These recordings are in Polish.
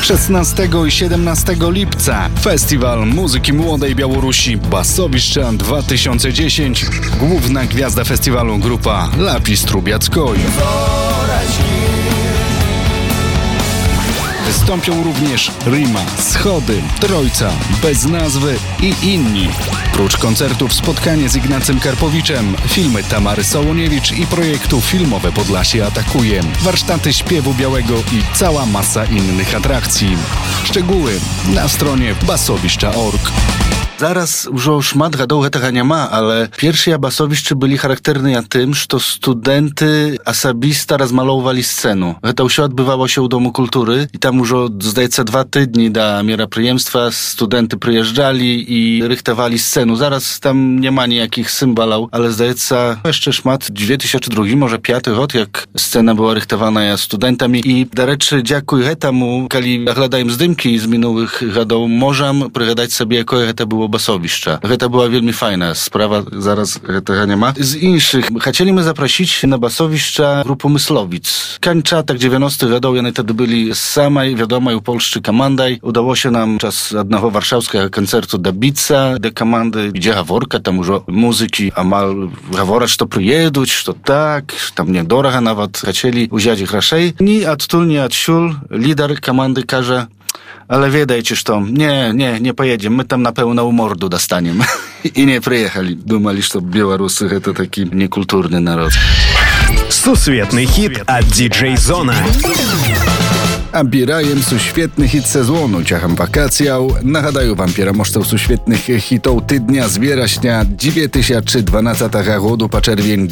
16 i 17 lipca Festiwal Muzyki Młodej Białorusi Basowiszcza 2010. Główna gwiazda festiwalu grupa Lapis Trubiackoi. Wystąpią również Rima, Schody, Trojca, Bez Nazwy i inni. Prócz koncertów spotkanie z Ignacym Karpowiczem, filmy Tamary Sołoniewicz i projektu Filmowe Podlasie atakuje, warsztaty śpiewu białego i cała masa innych atrakcji. Szczegóły na stronie basowiszcza.org. Зараз ўжо шмат гадоў гэтага няма, але першыя басовішчы былі характэрныя тым, што студэнты асабіста размалоўвалі сцэну. Гэта ўсё адбывалася ў Дому культуры, і там ужо, здаецца, 2 тыдні да мерапрыемства студэнты прыязджалі і рыхтавалі сцэну. Зараз там няма ніякіх сімвалаў, але, здаецца, яшчэ шмат 2002, можа 5 год, як сцэна была рыхтаваная студэнтамі. І, дарэчы, дзякуй гэтаму, калі аглядаем здымкі з мінулых гадоў, можам прыгадаць сабе, якое гэта было басовішча. Гэта была вельмі файная справа, зараз гэтага няма. З іншых, хацелі мы запрасіць на басовішча групу Мысловіц. Канчатак 90-х гадоў яны тады былі самай вядомай у Польшчы камандай. Удалося нам час аднаго варшаўскага канцэрту дабіцца да каманды, ідзе гаворка, там ужо музыкі амаль гавораць, што прыедуць, што так, там недорага нават, хацелі ўзяць грашэй. Ні адтуль, ні адсюль лідар каманды кажа: ale wiedajcie, что не поедем, мы там, напэўна, у морду достанем. И не приехали. Думали, что белорусы — это таки некультурный народ. Сусветный хит от DJ Zona. Абіраем сусветны хіт сезону цягам вакацыяў. Нагадаю вам пераможцаў сусветных хітоў тыдня з верасня 2012 году па чэрвень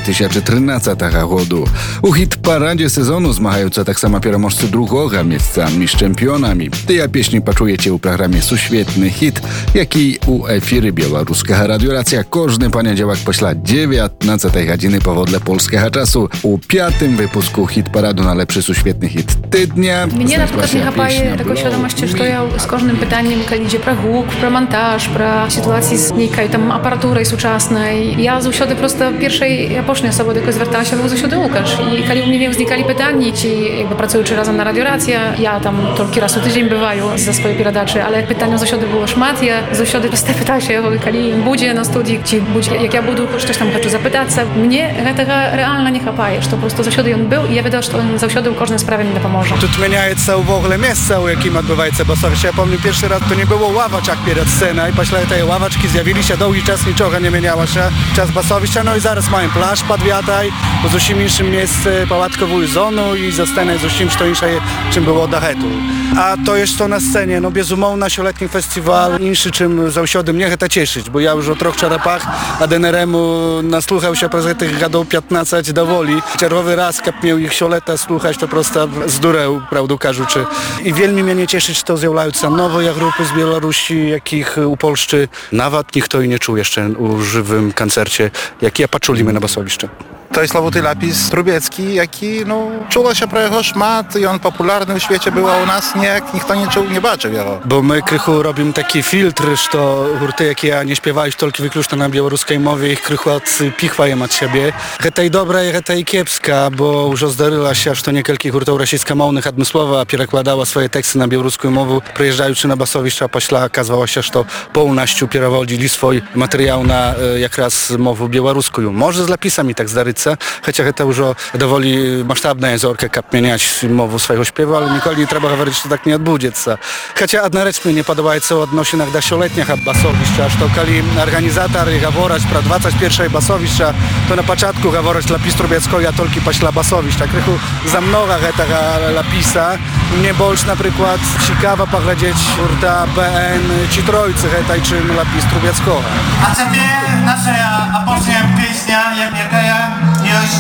2013 году. У хіт-парадзе сезону змагаюцца таксама пераможцы другога месца між чэмпіёнамі. Тыя песні пачуеце ў праграме «Сусветны хіт», які у эфіры беларускага радыёрацыя кожны панядзелак пасля 19 гадзіны паводле польскага часу. У 5-м выпуску хіт-параду на лепшы сусветны хіт тыдня. Мне, наприклад, не хапае такой свядомасці, што я з кожным пытаннем, калі ідзе пра гук, пра монтаж, пра сітуацыі з нейкай там апаратурай сучаснай. Я заўсёды проста першай і апошняй асобай, да якой звярталася, быў заўсёды Лукаш. І калі ў мяне ўзнікалі пытанні, ці якби працуючы разам на радыёрацыя, я там толькі раз у тыдзень бываю за свае перадачы, але пытанняў заўсёды было шмат. Я заўсёды проста пытаюся яго, калі будзе на студыі, ці будзе, як я буду штось там хачу запытацца. Мне гэтага рэальна не хапае, што проста заўсёды ён быў, і я ведала, што ён заўсёды ў кожнай справе мне дапаможа. Міняється в ogóle місце, у яким відбувається басовище. Я пам'ятаю, перший раз то не було лавочок перед сценою, і після цієї лавочки з'явилися довгий час, нічого не мінялося. Час басовища, ну і зараз маємо плаж під вітай, у зовсім іншому місці палаткову зону і за сценою зовсім що інше, чим було до гету. А то jest to na scenie, no безумовно, щолетній фестиваль, інший, чим завжди mnie гэта cieszyć, bo ja już o 3 czarapach ADNR-emu nasłuchał przez tych gadów 15 dowoli. Czerwowy raz, jak miał ich щолета słuchać, to prosto zdureł, prawdę кажучи. I wielmi mnie cieszyć, że zjawляються nowe grupy z Białorusi, jakich u Polszczy nawet nikt i nie czuł jeszcze u żywym koncercie, jaki ja patrzyliśmy na basowiszcze. To jest Slawutý Lapis Trubiecki, jaki, no, czuło się pro jego szmat i on popularny w świecie był, a u nas nikt nie czuł, nie baczył jego. Bo my krychu robimy taki filtr, że hurty, jakie nie śpiewali tylko wyklucznie na białoruskiej mowie, ich krychu odpichwają od siebie. Heta i dobra, i heta i kiepska, bo już zdarzyła się, że niekielki hurtów rosyjsko-mownych admysłowa przekładała swoje teksty na białoruską mowę, przyjeżdżając na basowiszcza, a pośla okazało się, że półnaściu pierwodzili swój materiał na jak raz mowę białoruską. Może z lapisami tak zdarzyć. Chociaż to już dowoli masштабna jest orka, jak zmieniać mowę swojego śpiewu, ale nikogo nie trzeba mówić, że tak nie odbudzie. Chociaż jedna rzecz mi nie podoba się w odnosinach do szioletnich basowiszcza, że kiedy organizator gaworać pro 21 basowiszcza, to na początku gaworać Lapis Trubieckiego, a tylko pośla basowiszcza. Krychu za mnoga tego lapisa. Mnie bolsz na przykład ciekawa poglądać urta BN czy Trojcy, hetaj czym Lapis Trubieckiego. A ciebie nasza apostnia pieśnia, jak jaka już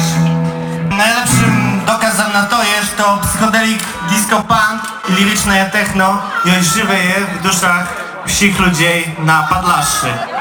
najlepszym dokazem na to jest to psychodelik disco punk i liryczne techno już żywe w duszach wszystkich ludzi na Podlaszu.